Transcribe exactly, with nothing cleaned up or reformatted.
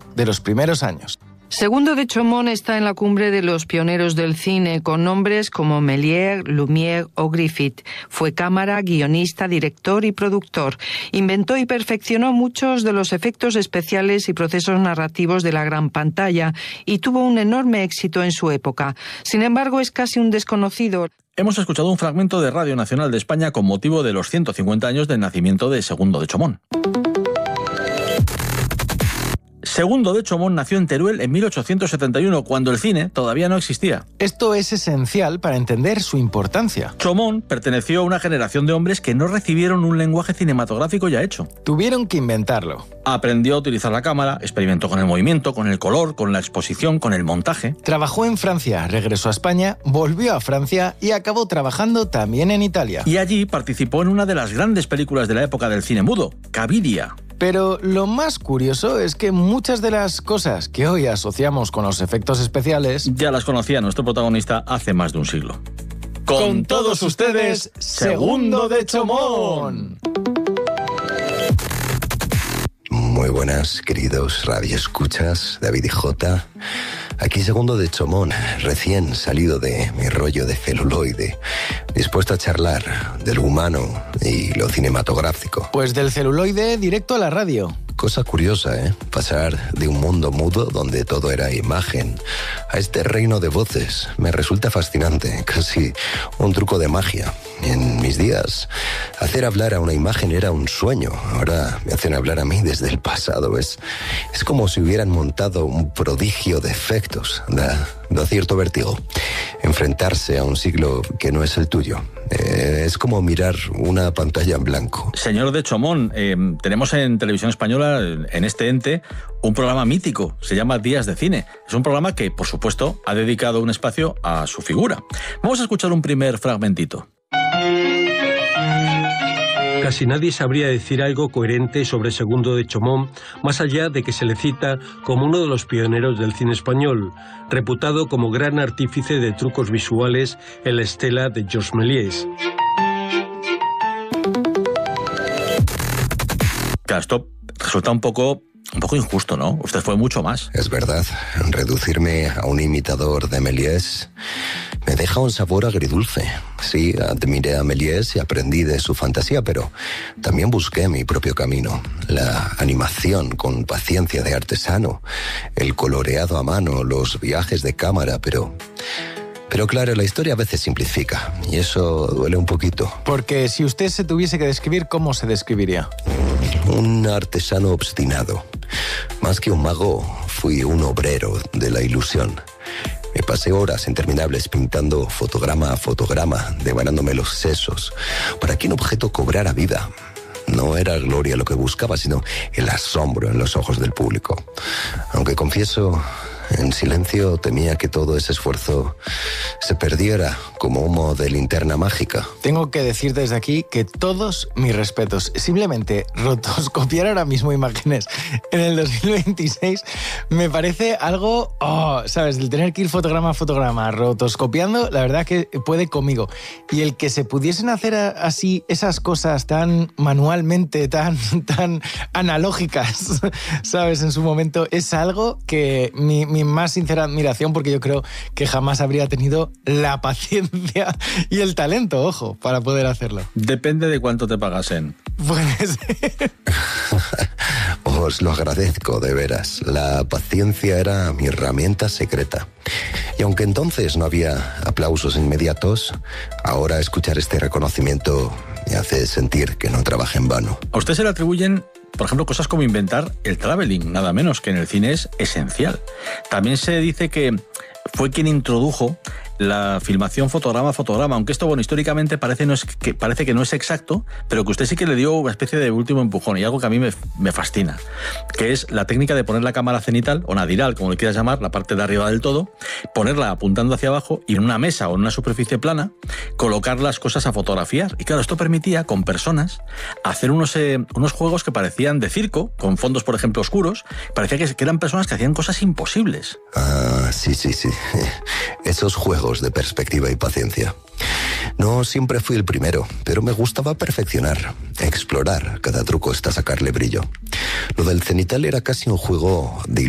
de los primeros años. Segundo de Chaumont está en la cumbre de los pioneros del cine, con nombres como Méliès, Lumière o Griffith. Fue cámara, guionista, director y productor. Inventó y perfeccionó muchos de los efectos especiales y procesos narrativos de la gran pantalla y tuvo un enorme éxito en su época. Sin embargo, es casi un desconocido. Hemos escuchado un fragmento de Radio Nacional de España con motivo de los ciento cincuenta años del nacimiento de Segundo de Chaumont. Segundo de Chaumont nació en Teruel en mil ochocientos setenta y uno, cuando el cine todavía no existía. Esto es esencial para entender su importancia. Chaumont perteneció a una generación de hombres que no recibieron un lenguaje cinematográfico ya hecho. Tuvieron que inventarlo. Aprendió a utilizar la cámara, experimentó con el movimiento, con el color, con la exposición, con el montaje. Trabajó en Francia, regresó a España, volvió a Francia y acabó trabajando también en Italia. Y allí participó en una de las grandes películas de la época del cine mudo, Cabiria. Pero lo más curioso es que muchas de las cosas que hoy asociamos con los efectos especiales ya las conocía nuestro protagonista hace más de un siglo. Con todos ustedes, Segundo de Chaumont. Muy buenas, queridos radioescuchas, David y Jota. Aquí Segundo de Chaumont, recién salido de mi rollo de celuloide, dispuesto a charlar de lo humano y lo cinematográfico. Pues del celuloide directo a la radio. Cosa curiosa, ¿eh? Pasar de un mundo mudo donde todo era imagen a este reino de voces me resulta fascinante, casi un truco de magia. En mis días, hacer hablar a una imagen era un sueño. Ahora me hacen hablar a mí desde el pasado. Es, es como si hubieran montado un prodigio de efectos. Da, da cierto vértigo enfrentarse a un siglo que no es el tuyo. Eh, es como mirar una pantalla en blanco. Señor de Chaumont, eh, tenemos en Televisión Española, en este ente, un programa mítico. Se llama Días de Cine. Es un programa que, por supuesto, ha dedicado un espacio a su figura. Vamos a escuchar un primer fragmentito. Casi nadie sabría decir algo coherente sobre Segundo de Chaumont, más allá de que se le cita como uno de los pioneros del cine español, reputado como gran artífice de trucos visuales en la estela de Georges Méliès. Claro, esto resulta un poco... Un poco injusto, ¿no? Usted fue mucho más. Es verdad. Reducirme a un imitador de Méliès me deja un sabor agridulce. Sí, admiré a Méliès y aprendí de su fantasía, pero también busqué mi propio camino. La animación con paciencia de artesano, el coloreado a mano, los viajes de cámara, pero... Pero claro, la historia a veces simplifica, y eso duele un poquito. Porque si usted se tuviese que describir, ¿cómo se describiría? Un artesano obstinado. Más que un mago, fui un obrero de la ilusión. Me pasé horas interminables pintando fotograma a fotograma, devanándome los sesos, para que un objeto cobrara vida. No era gloria lo que buscaba, sino el asombro en los ojos del público. Aunque confieso... En silencio temía que todo ese esfuerzo se perdiera como humo de linterna mágica. Tengo que decir desde aquí que todos mis respetos. Simplemente rotoscopiar ahora mismo imágenes en el dos mil veintiséis me parece algo, oh, ¿sabes? El tener que ir fotograma a fotograma rotoscopiando, la verdad que puede conmigo. Y el que se pudiesen hacer así esas cosas tan manualmente, tan, tan analógicas, ¿sabes? En su momento, es algo que mi, mi más sincera admiración, porque yo creo que jamás habría tenido la paciencia y el talento, ojo, para poder hacerlo. Depende de cuánto te pagasen. Puede ser. Os lo agradezco, de veras. La paciencia era mi herramienta secreta. Y aunque entonces no había aplausos inmediatos, ahora escuchar este reconocimiento me hace sentir que no trabajé en vano. A usted se le atribuyen, por ejemplo, cosas como inventar el traveling, nada menos, que en el cine es esencial. También se dice que fue quien introdujo la filmación fotograma a fotograma, aunque esto, bueno, históricamente parece, no es, que, parece que no es exacto, pero que usted sí que le dio una especie de último empujón, y algo que a mí me, me fascina, que es la técnica de poner la cámara cenital, o nadiral, como le quieras llamar, la parte de arriba del todo, ponerla apuntando hacia abajo y en una mesa o en una superficie plana, colocar las cosas a fotografiar. Y claro, esto permitía, con personas, hacer unos, eh, unos juegos que parecían de circo, con fondos, por ejemplo, oscuros. Parecía que, que eran personas que hacían cosas imposibles. Ah, sí, sí, sí. Esos juegos de perspectiva y paciencia. No siempre fui el primero, pero me gustaba perfeccionar, explorar cada truco hasta sacarle brillo. Lo del cenital era casi un juego de